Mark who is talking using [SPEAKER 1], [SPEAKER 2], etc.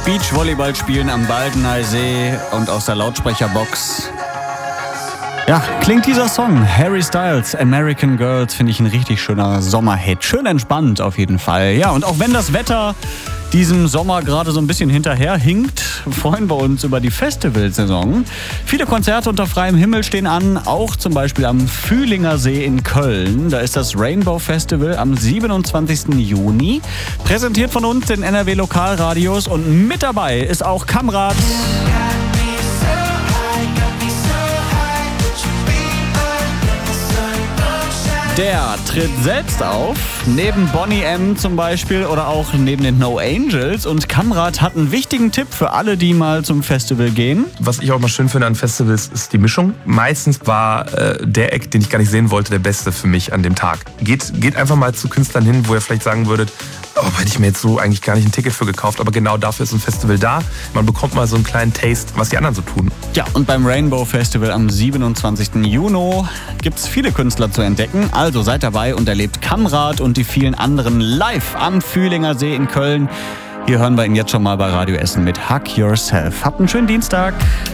[SPEAKER 1] Beachvolleyball spielen am Baldeneysee und aus der Lautsprecherbox. Ja, klingt dieser Song. Harry Styles, American Girls, finde ich ein richtig schöner Sommerhit. Schön entspannt auf jeden Fall. Ja, und auch wenn das Wetter diesem Sommer gerade so ein bisschen hinterherhinkt, freuen wir uns über die Festivalsaison. Viele Konzerte unter freiem Himmel stehen an, auch zum Beispiel am Fühlinger See in Köln. Da ist das Rainbow Festival am 27. Juni. Präsentiert von uns, den NRW Lokalradios. Und mit dabei ist auch Kamrat. Der tritt selbst auf, neben Boney M. zum Beispiel oder auch neben den No Angels. Und Kamrat hat einen wichtigen Tipp für alle, die mal zum Festival gehen.
[SPEAKER 2] Was ich auch mal schön finde an Festivals, ist die Mischung. Meistens war der Act, den ich gar nicht sehen wollte, der beste für mich an dem Tag. Geht einfach mal zu Künstlern hin, wo ihr vielleicht sagen würdet, hätte ich mir jetzt so eigentlich gar nicht ein Ticket für gekauft. Aber genau dafür ist ein Festival da. Man bekommt mal so einen kleinen Taste, was die anderen so tun.
[SPEAKER 1] Ja, und beim Rainbow Festival am 27. Juni gibt es viele Künstler zu entdecken. Also seid dabei und erlebt Kamrat und die vielen anderen live am Fühlinger See in Köln. Hier hören wir ihn jetzt schon mal bei Radio Essen mit Hug Yourself. Habt einen schönen Dienstag.